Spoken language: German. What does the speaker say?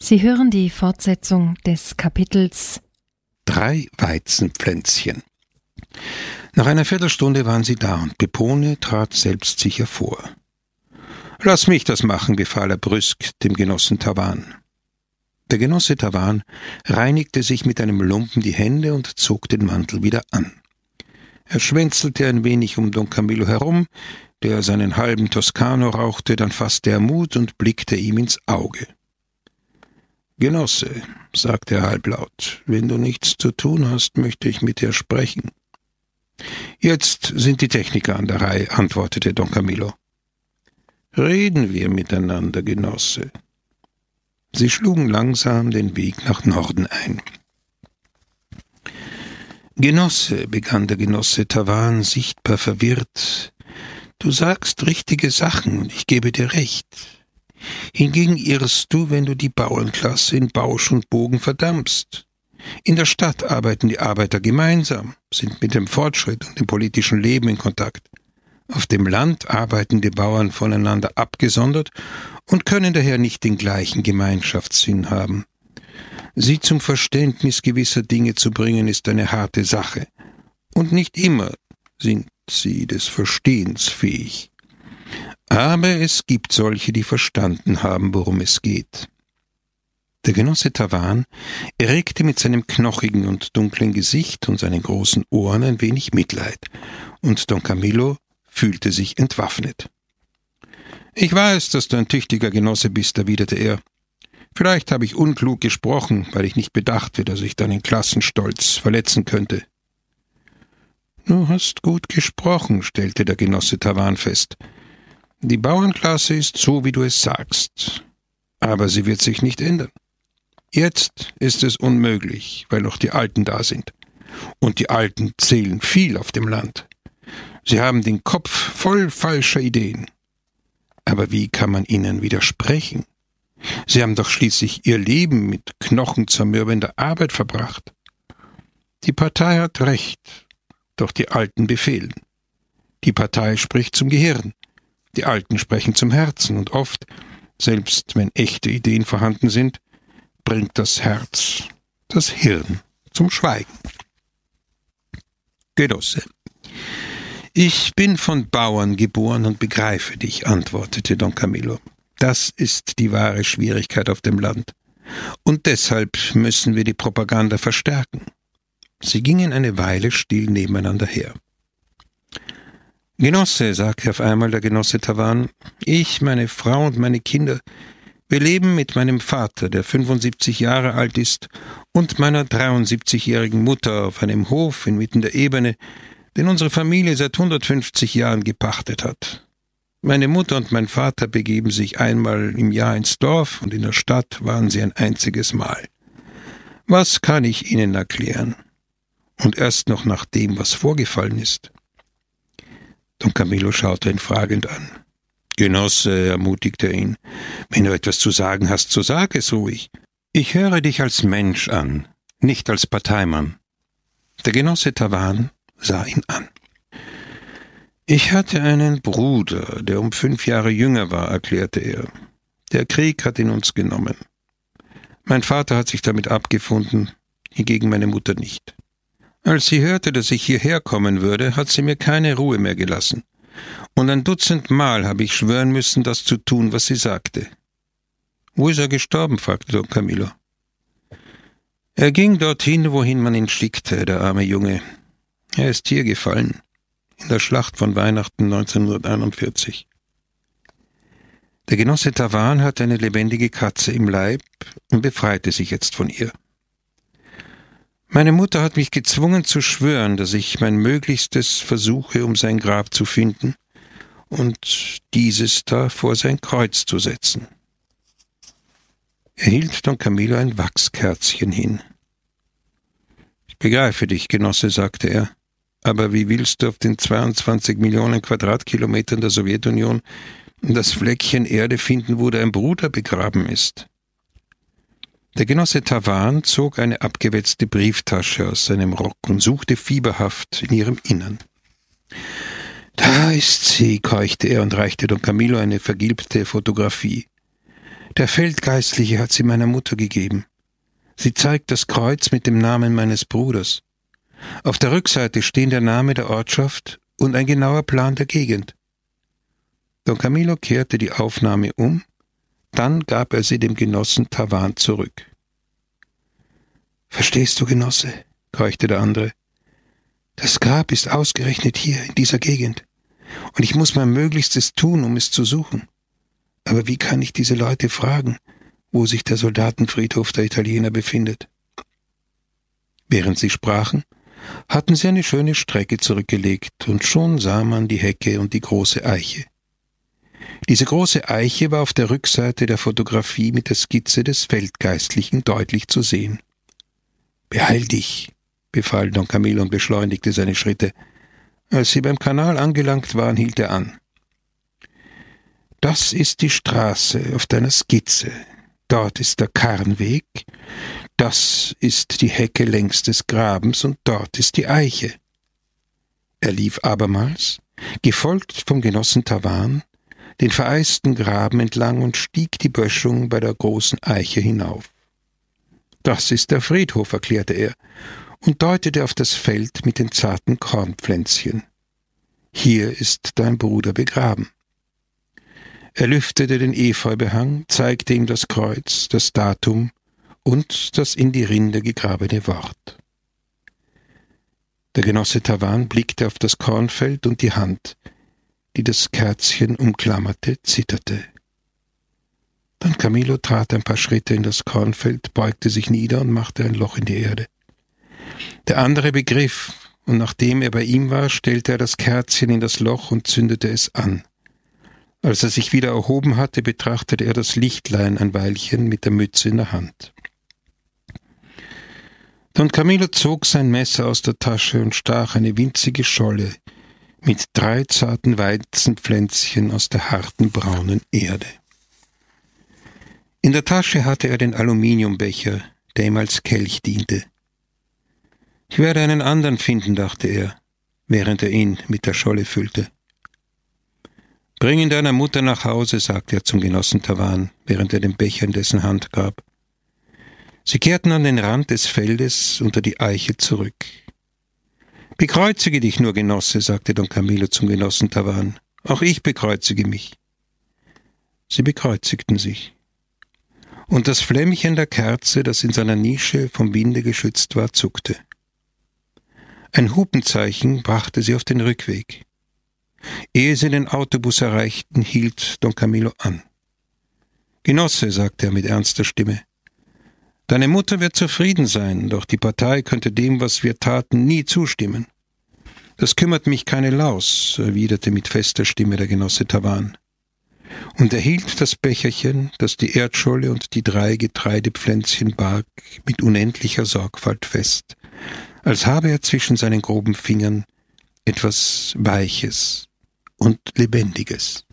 Sie hören die Fortsetzung des Kapitels 3 Weizenpflänzchen. Nach einer Viertelstunde waren sie da und Pepone trat selbstsicher vor. »Lass mich das machen«, befahl er brüsk dem Genossen Tavan. Der Genosse Tavan reinigte sich mit einem Lumpen die Hände und zog den Mantel wieder an. Er schwänzelte ein wenig um Don Camillo herum, der seinen halben Toscano rauchte, dann fasste er Mut und blickte ihm ins Auge. »Genosse«, sagte er halblaut, »wenn du nichts zu tun hast, möchte ich mit dir sprechen.« »Jetzt sind die Techniker an der Reihe«, antwortete Don Camillo. »Reden wir miteinander, Genosse.« Sie schlugen langsam den Weg nach Norden ein. »Genosse«, begann der Genosse Tavan, sichtbar verwirrt, »du sagst richtige Sachen und ich gebe dir recht. Hingegen irrst du, wenn du die Bauernklasse in Bausch und Bogen verdammst. In der Stadt arbeiten die Arbeiter gemeinsam, sind mit dem Fortschritt und dem politischen Leben in Kontakt. Auf dem Land arbeiten die Bauern voneinander abgesondert und können daher nicht den gleichen Gemeinschaftssinn haben. Sie zum Verständnis gewisser Dinge zu bringen, ist eine harte Sache. Und nicht immer sind sie des Verstehens fähig. Aber es gibt solche, die verstanden haben, worum es geht.« Der Genosse Tavan erregte mit seinem knochigen und dunklen Gesicht und seinen großen Ohren ein wenig Mitleid, und Don Camillo fühlte sich entwaffnet. »Ich weiß, dass du ein tüchtiger Genosse bist«, erwiderte er. »Vielleicht habe ich unklug gesprochen, weil ich nicht bedachte, dass ich deinen Klassenstolz verletzen könnte.« »Du hast gut gesprochen«, stellte der Genosse Tavan fest. »Die Bauernklasse ist so, wie du es sagst. Aber sie wird sich nicht ändern. Jetzt ist es unmöglich, weil noch die Alten da sind. Und die Alten zählen viel auf dem Land. Sie haben den Kopf voll falscher Ideen. Aber wie kann man ihnen widersprechen? Sie haben doch schließlich ihr Leben mit knochenzermürbender Arbeit verbracht. Die Partei hat Recht, doch die Alten befehlen. Die Partei spricht zum Gehirn. Die Alten sprechen zum Herzen und oft, selbst wenn echte Ideen vorhanden sind, bringt das Herz, das Hirn zum Schweigen. »Genosse, ich bin von Bauern geboren und begreife dich«, antwortete Don Camillo. »Das ist die wahre Schwierigkeit auf dem Land. Und deshalb müssen wir die Propaganda verstärken.« Sie gingen eine Weile still nebeneinander her. »Genosse«, sagte auf einmal der Genosse Tavan, »ich, meine Frau und meine Kinder, wir leben mit meinem Vater, der 75 Jahre alt ist, und meiner 73-jährigen Mutter auf einem Hof inmitten der Ebene, den unsere Familie seit 150 Jahren gepachtet hat. Meine Mutter und mein Vater begeben sich einmal im Jahr ins Dorf und in der Stadt waren sie ein einziges Mal. Was kann ich Ihnen erklären? Und erst noch nach dem, was vorgefallen ist.« Don Camillo schaute ihn fragend an. »Genosse«, ermutigte er ihn, »wenn du etwas zu sagen hast, so sag es ruhig. Ich höre dich als Mensch an, nicht als Parteimann.« Der Genosse Tavan sah ihn an. »Ich hatte einen Bruder, der um 5 Jahre jünger war«, erklärte er. »Der Krieg hat ihn uns genommen. Mein Vater hat sich damit abgefunden, hingegen meine Mutter nicht. Als sie hörte, dass ich hierher kommen würde, hat sie mir keine Ruhe mehr gelassen. Und 1 Dutzend Mal habe ich schwören müssen, das zu tun, was sie sagte.« »Wo ist er gestorben?« fragte Don Camillo. »Er ging dorthin, wohin man ihn schickte, der arme Junge. Er ist hier gefallen, in der Schlacht von Weihnachten 1941. Der Genosse Tavan hatte eine lebendige Katze im Leib und befreite sich jetzt von ihr. »Meine Mutter hat mich gezwungen zu schwören, dass ich mein Möglichstes versuche, um sein Grab zu finden und dieses da vor sein Kreuz zu setzen.« Er hielt Don Camillo ein Wachskerzchen hin. »Ich begreife dich, Genosse«, sagte er, »aber wie willst du auf den 22 Millionen Quadratkilometern der Sowjetunion das Fleckchen Erde finden, wo dein Bruder begraben ist?« Der Genosse Tavan zog eine abgewetzte Brieftasche aus seinem Rock und suchte fieberhaft in ihrem Innern. »Da ist sie«, keuchte er und reichte Don Camillo eine vergilbte Fotografie. Der Feldgeistliche hat sie meiner Mutter gegeben. Sie zeigt das Kreuz mit dem Namen meines Bruders. Auf der Rückseite stehen der Name der Ortschaft und ein genauer Plan der Gegend. Don Camillo kehrte die Aufnahme um, dann gab er sie dem Genossen Tavan zurück. »Verstehst du, Genosse?« keuchte der andere. »Das Grab ist ausgerechnet hier, in dieser Gegend, und ich muss mein Möglichstes tun, um es zu suchen. Aber wie kann ich diese Leute fragen, wo sich der Soldatenfriedhof der Italiener befindet?« Während sie sprachen, hatten sie eine schöne Strecke zurückgelegt, und schon sah man die Hecke und die große Eiche. Diese große Eiche war auf der Rückseite der Fotografie mit der Skizze des Feldgeistlichen deutlich zu sehen. »Beeil dich«, befahl Don Camillo und beschleunigte seine Schritte. Als sie beim Kanal angelangt waren, hielt er an. »Das ist die Straße auf deiner Skizze. Dort ist der Karrenweg, das ist die Hecke längs des Grabens und dort ist die Eiche.« Er lief abermals, gefolgt vom Genossen Tavan, den vereisten Graben entlang und stieg die Böschung bei der großen Eiche hinauf. »Das ist der Friedhof«, erklärte er und deutete auf das Feld mit den zarten Kornpflänzchen. »Hier ist dein Bruder begraben.« Er lüftete den Efeubehang, zeigte ihm das Kreuz, das Datum und das in die Rinde gegrabene Wort. Der Genosse Tavan blickte auf das Kornfeld und die Hand, die das Kerzchen umklammerte, zitterte. Don Camillo trat ein paar Schritte in das Kornfeld, beugte sich nieder und machte ein Loch in die Erde. Der andere begriff, und nachdem er bei ihm war, stellte er das Kerzchen in das Loch und zündete es an. Als er sich wieder erhoben hatte, betrachtete er das Lichtlein ein Weilchen mit der Mütze in der Hand. Don Camillo zog sein Messer aus der Tasche und stach eine winzige Scholle mit 3 zarten Weizenpflänzchen aus der harten braunen Erde. In der Tasche hatte er den Aluminiumbecher, der ihm als Kelch diente. »Ich werde einen anderen finden«, dachte er, während er ihn mit der Scholle füllte. »Bring ihn deiner Mutter nach Hause«, sagte er zum Genossen Tavan, während er den Becher in dessen Hand gab. Sie kehrten an den Rand des Feldes unter die Eiche zurück. »Bekreuzige dich nur, Genosse«, sagte Don Camillo zum Genossen Tavan. »Auch ich bekreuzige mich.« Sie bekreuzigten sich. Und das Flämmchen der Kerze, das in seiner Nische vom Winde geschützt war, zuckte. Ein Hupenzeichen brachte sie auf den Rückweg. Ehe sie den Autobus erreichten, hielt Don Camillo an. »Genosse«, sagte er mit ernster Stimme, »deine Mutter wird zufrieden sein, doch die Partei könnte dem, was wir taten, nie zustimmen.« »Das kümmert mich keine Laus«, erwiderte mit fester Stimme der Genosse Tavan. Und er hielt das Becherchen, das die Erdscholle und die 3 Getreidepflänzchen barg, mit unendlicher Sorgfalt fest, als habe er zwischen seinen groben Fingern etwas Weiches und Lebendiges.